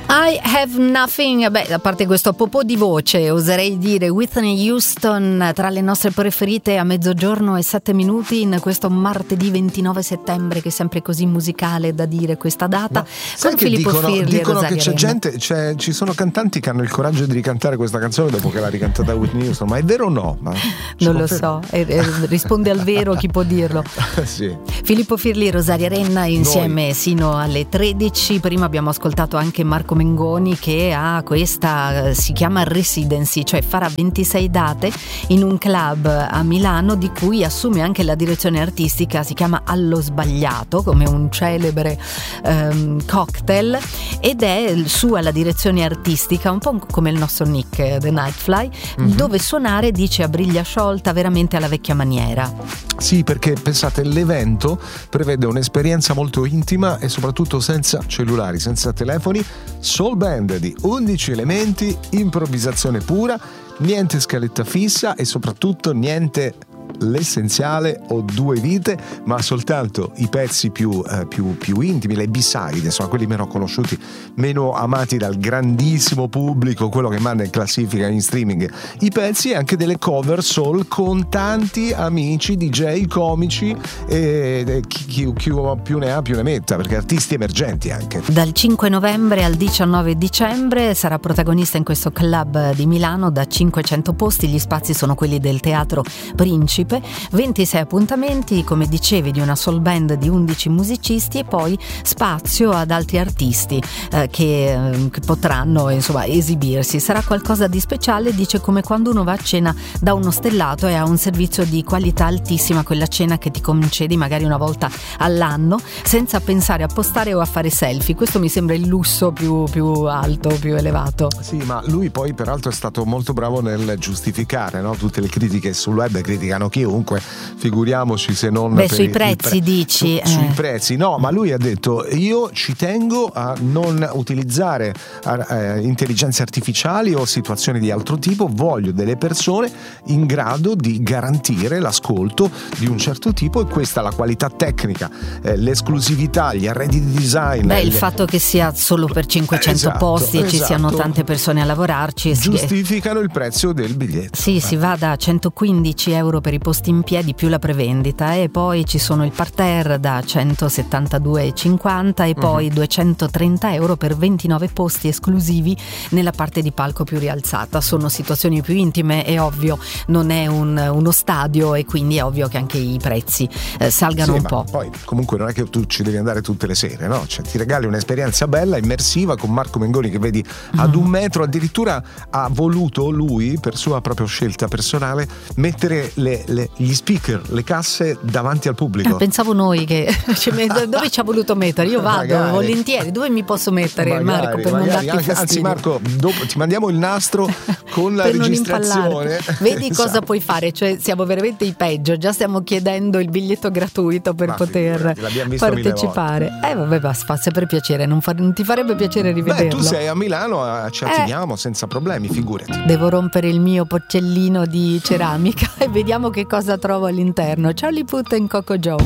I have nothing, a parte questo popò di voce, oserei dire Whitney Houston tra le nostre preferite a 12:07 in questo martedì 29 settembre, che è sempre così musicale da dire questa data. Con Filippo Firli dicono e che c'è Rosaria gente, ci sono cantanti che hanno il coraggio di ricantare questa canzone dopo che l'ha ricantata Whitney Houston, ma è vero o no? Non lo so, risponde al vero chi può dirlo. Sì. Filippo Firli e Rosaria Renna insieme sino alle 13. Prima abbiamo ascoltato anche Marco Mengoni, che ha questa, si chiama residency, cioè farà 26 date in un club a Milano, di cui assume anche la direzione artistica. Si chiama Allo Sbagliato, come un celebre cocktail, ed è sua la direzione artistica, un po' come il nostro Nick The Nightfly, dove suonare, dice, a briglia sciolta, veramente alla vecchia maniera. Sì, perché pensate, l'evento prevede un'esperienza molto intima e soprattutto senza cellulari, senza telefoni, soul band di 11 elementi, improvvisazione pura, niente scaletta fissa e soprattutto niente l'essenziale o due vite, ma soltanto i pezzi più intimi, le B-side, insomma quelli meno conosciuti, meno amati dal grandissimo pubblico, quello che manda in classifica in streaming i pezzi, e anche delle cover soul con tanti amici DJ, comici e chi più ne ha più ne metta, perché artisti emergenti anche. Dal 5 novembre al 19 dicembre sarà protagonista in questo club di Milano da 500 posti. Gli spazi sono quelli del Teatro Principe, 26 appuntamenti, come dicevi, di una soul band di 11 musicisti, e poi spazio ad altri artisti che potranno insomma esibirsi. Sarà qualcosa di speciale, dice, come quando uno va a cena da uno stellato e ha un servizio di qualità altissima, quella cena che ti concedi magari una volta all'anno senza pensare a postare o a fare selfie. Questo mi sembra il lusso più alto, più elevato. Sì, ma lui poi peraltro è stato molto bravo nel giustificare, no? Tutte le critiche sul web criticano chiunque, figuriamoci se non per sui prezzi, dici sui prezzi. No, ma lui ha detto: io ci tengo a non utilizzare intelligenze artificiali o situazioni di altro tipo, voglio delle persone in grado di garantire l'ascolto di un certo tipo, e questa è la qualità tecnica, l'esclusività, gli arredi di design, il fatto che sia solo per 500 posti e ci siano tante persone a lavorarci giustificano il prezzo del biglietto. Sì, si va da 115 euro per i posti in piedi più la prevendita, e poi ci sono il parterre da 172,50 e poi 230 euro per 29 posti esclusivi nella parte di palco più rialzata. Sono situazioni più intime, è ovvio, non è uno stadio, e quindi è ovvio che anche i prezzi salgano un po'. Poi comunque non è che tu ci devi andare tutte le sere, no? Cioè, ti regali un'esperienza bella, immersiva, con Marco Mengoni che vedi ad un metro. Addirittura ha voluto lui, per sua propria scelta personale, mettere gli speaker, le casse davanti al pubblico. Pensavo noi che dove ci ha voluto mettere? Io vado volentieri. Dove mi posso mettere, Marco, per non darti fastidio? Anzi, Marco, dopo ti mandiamo il nastro con la registrazione. Vedi cosa puoi fare? Cioè, siamo veramente i peggio. Già stiamo chiedendo il biglietto gratuito per poter partecipare. Vabbè, fa sempre piacere. Non ti farebbe piacere rivederlo? Tu sei a Milano, ci atteniamo senza problemi, figurati. Devo rompere il mio porcellino di ceramica e vediamo che cosa trovo all'interno. Charlie Puth e Coco Jones.